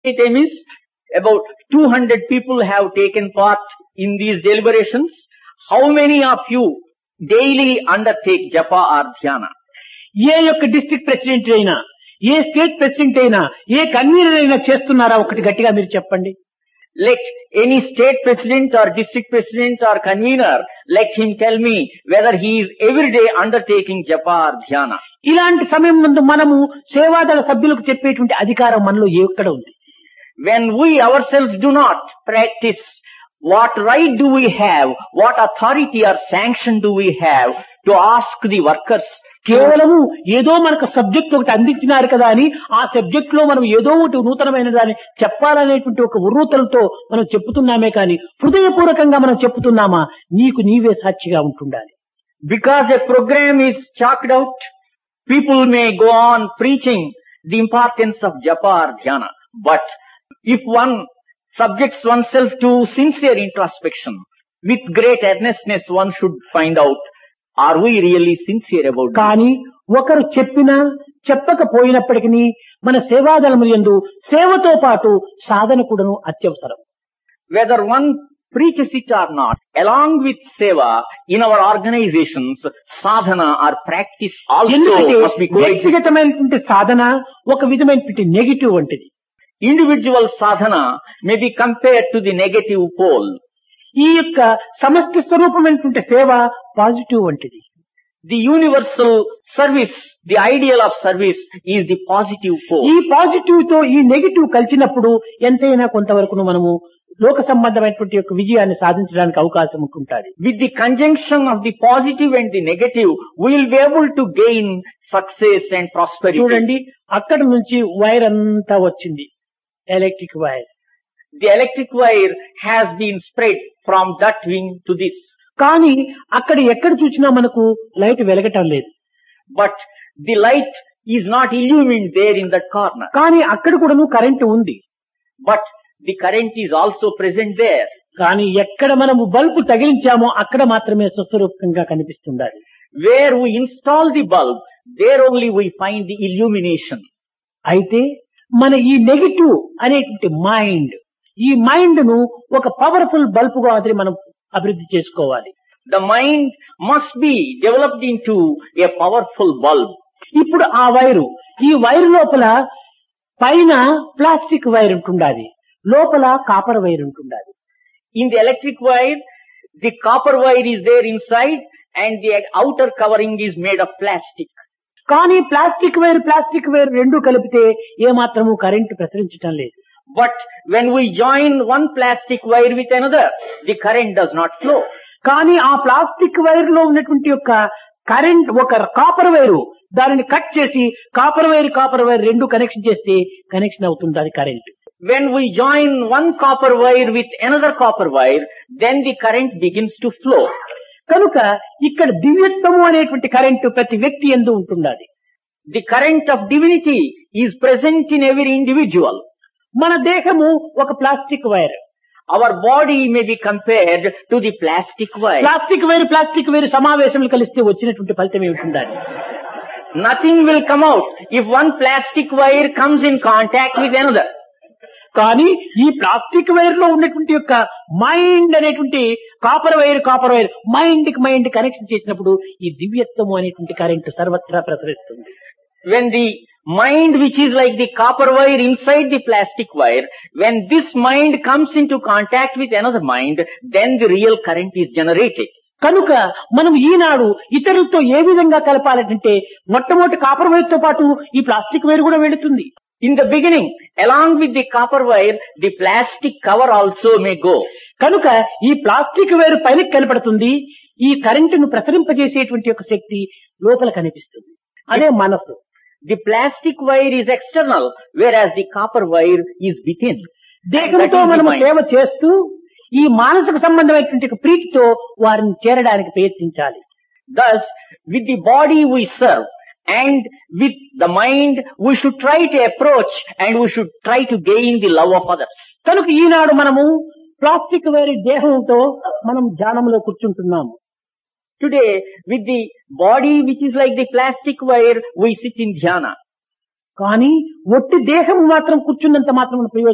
Temis, about 200 people have taken part in these deliberations. How many of you daily undertake japa or dhyana? ఏ యొక్క district president అయినా, ఏ state president అయినా, ఏ convener అయినా చేస్తున్నారా? ఒకటి గట్టిగా మీరు చెప్పండి. Let any state president or district president or convener, let him tell me whether he is every day undertaking japa or dhyana. ఇలాంటి సమయం ముందు మనము సేవాదళ సభ్యులకు చెప్పేటువంటి అధికారం మనలో ఎక్కడ ఉంది? When we ourselves do not practice, what right do we have, what authority or sanction do we have to ask the workers? కేవలము ఏదో మనకు సబ్జెక్ట్ ఒకటి అందించినారు కదా అని ఆ సబ్జెక్ట్ లో మనం ఏదో ఒకటి నూతనమైన దాన్ని చెప్పాలనేటువంటి ఒక ఉర్రూతలతో మనం చెప్పుతున్నామే కానీ హృదయపూర్వకంగా మనం చెప్పుతున్నామా? నీకు నీవే సాక్షిగా ఉంటుండాలి. Because a program is chalked out, people may go on preaching the importance of japa or dhyana. But if one subjects oneself to sincere introspection, with great earnestness one should find out, are we really sincere about this? కానీ ఒకరు చెప్పినా చెప్పకపోయినప్పటికీ మన సేవాదళము యందు సేవతో పాటు సాధన కూడాను అత్యవసరం. Whether one preaches it or not, along with seva, in our organizations, sadhana or practice also ఎందుకంటే must be coexistent. వ్యక్తిగతమైనటువంటి సాధన ఒక విధమైనటువంటి నెగిటివ్ వంటిది. Individual sadhana may be compared to the negative pole. ఈ యొక్క సమష్టి స్వరూపమైనటువంటి సేవ పాజిటివ్ వంటిది. The universal service, the ideal of service is the positive pole. ఈ పాజిటివ్ తో ఈ నెగిటివ్ కలిసినప్పుడు ఎంతైనా కొంతవరకు మనము లోక సంబంధమైనటువంటి యొక్క విజయాన్ని సాధించడానికి అవకాశం ఉంటుంటుంది. With the conjunction of the positive and the negative, we will be able to gain success and prosperity. చూడండి, అక్కడ నుంచి వైర్ అంతా వచ్చింది, electric wire. The electric wire has been spread from that wing to this. కానీ అక్కడ ఎక్కడ చూసినా మనకు లైట్ వెలగటం లేదు. But the light is not illumined there in that corner. కానీ అక్కడ కూడాను కరెంటు ఉంది. But the current is also present there. కానీ ఎక్కడ మనము బల్బు తగిలించామో అక్కడ మాత్రమే స్వస్వరూపంగా కనిపిస్తుండాలి. Where we install the bulb, there only we find the illumination. అయితే మన ఈ నెగిటివ్ అనేటువంటి మైండ్, ఈ మైండ్ ను ఒక పవర్ఫుల్ బల్బుగా అది మనం అభివృద్ధి చేసుకోవాలి. The mind must be developed into a powerful bulb. ఇప్పుడు ఆ వైరు, ఈ వైరు లోపల పైన ప్లాస్టిక్ వైర్ ఉంటుండాలి, లోపల కాపర్ వైర్ ఉంటుండాలి. In the electric wire, the copper wire is there inside and the outer covering is made of plastic. కానీ plastic wire రెండు కలిపితే ఏమాత్రము కరెంటు ప్రసరించటం లేదు. But when we join one plastic wire with another, the current does not flow. కానీ ఆ plastic wire లో ఉన్నటువంటి యొక్క కరెంట్ ఒక కాపర్ వైరు, దానిని కట్ చేసి కాపర్ వైర్ రెండు కనెక్షన్ చేస్తే కనెక్షన్ అవుతుంది అది current. When we join one copper wire with another copper wire, then the current begins to flow. కనుక ఇక్కడ దివ్యత్వము అనేటువంటి కరెంటు ప్రతి వ్యక్తి యందు ఉంటుండాలి. The current of divinity is present in every individual. మన దేహము ఒక plastic wire. Our body may be compared to the plastic wire. Plastic wire సమావేశములు కలిస్తే వచ్చినటువంటి ఫలితం ఏమిటి? Nothing will come out if one plastic wire comes in contact with another. కానీ ఈ plastic wire లో ఉన్నటువంటి యొక్క మైండ్ అనేటువంటి కాపర్ వైర్ మైండ్ కనెక్షన్ చేసినప్పుడు ఈ దివ్యత్వము అనేటువంటి కరెంట్ సర్వత్రా ప్రసరిస్తుంది. When the mind, which is like the copper wire inside the plastic wire, when this mind comes into contact with another mind, then the real current is generated. కనుక మనం ఈనాడు ఇతరులతో ఏ విధంగా కలపాలంటే మొట్టమొదటి copper wire తో పాటు ఈ plastic wire కూడా వెళుతుంది. In the beginning, along with the copper wire, the plastic cover also may go. కనుక ఈ ప్లాస్టిక్ వైర్ పైన కనపడుతుంది, ఈ కరెంటును ప్రసరింపజేసేటువంటి యొక్క శక్తి లోపల కనిపిస్తుంది, అదే మనస్సు. The plastic wire is external, whereas the copper wire is within. దేహంతో మనము సేవ చేస్తూ ఈ మానసిక సంబంధమైనటువంటి ప్రీతితో వారిని చేరడానికి ప్రయత్నించాలి. Thus, with the body we serve, and with the mind we should try to approach and we should try to gain the love of others. కనుక ఈనాడు మనము ప్లాస్టిక్ వైర్ దేహంతో మనం ధ్యానంలో కూర్చుంటున్నాము. Today, with the body which is like the plastic wire, we sit in dhyana. కానీ ఒట్టి దేహం మాత్రం కూర్చున్నంత మాత్రం ప్రయోజనం